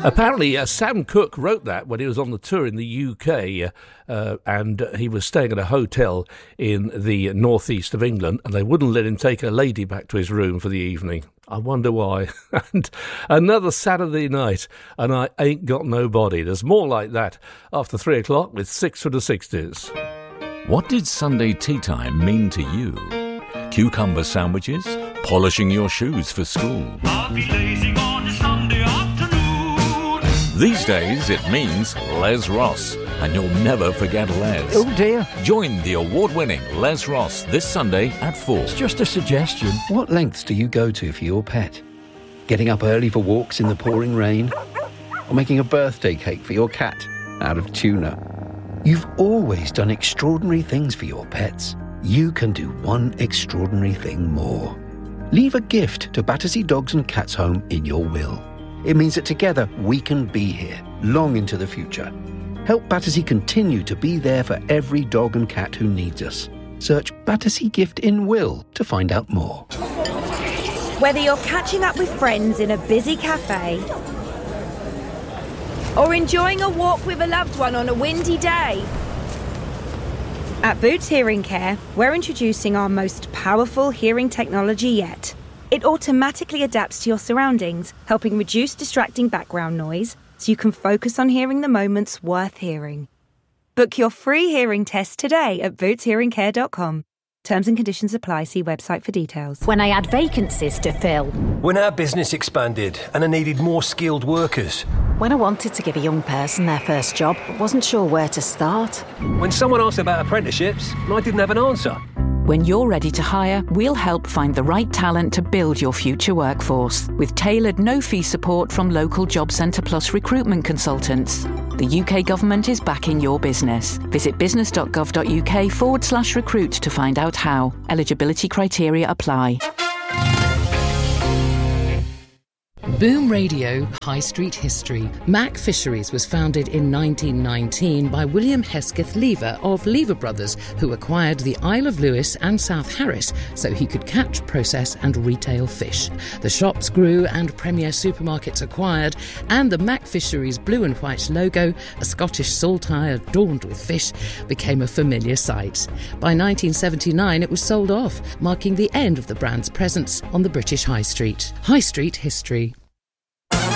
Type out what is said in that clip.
Apparently, Sam Cooke wrote that when he was on the tour in the UK, and he was staying at a hotel in the northeast of England, and they wouldn't let him take a lady back to his room for the evening. I wonder why. And another Saturday night, and I ain't got no body. There's more like that after 3 o'clock with 6 for the 60s. What did Sunday tea time mean to you? Cucumber sandwiches? Polishing your shoes for school? I'll be lazing on a Sunday afternoon. These days it means Les Ross, and you'll never forget Les. Oh dear. Join the award-winning Les Ross this Sunday at 4. It's just a suggestion. What lengths do you go to for your pet? Getting up early for walks in the pouring rain? Or making a birthday cake for your cat out of tuna? You've always done extraordinary things for your pets. You can do one extraordinary thing more. Leave a gift to Battersea Dogs and Cats Home in your will. It means that together we can be here, long into the future. Help Battersea continue to be there for every dog and cat who needs us. Search Battersea Gift in Will to find out more. Whether you're catching up with friends in a busy cafe or enjoying a walk with a loved one on a windy day, at Boots Hearing Care, we're introducing our most powerful hearing technology yet. It automatically adapts to your surroundings, helping reduce distracting background noise so you can focus on hearing the moments worth hearing. Book your free hearing test today at bootshearingcare.com. Terms and conditions apply. See website for details. When I had vacancies to fill. When our business expanded and I needed more skilled workers. When I wanted to give a young person their first job, but wasn't sure where to start. When someone asked about apprenticeships and I didn't have an answer. When you're ready to hire, we'll help find the right talent to build your future workforce with tailored no-fee support from local Job Centre Plus recruitment consultants. The UK government is backing your business. Visit business.gov.uk/recruit to find out how. Eligibility criteria apply. Boom Radio High Street History. Mac Fisheries was founded in 1919 by William Hesketh Lever of Lever Brothers, who acquired the Isle of Lewis and South Harris so he could catch, process and retail fish. The shops grew and Premier Supermarkets acquired, and the Mac Fisheries blue and white logo, a Scottish saltire adorned with fish, became a familiar sight. By 1979 it was sold off, marking the end of the brand's presence on the British High Street. High Street History.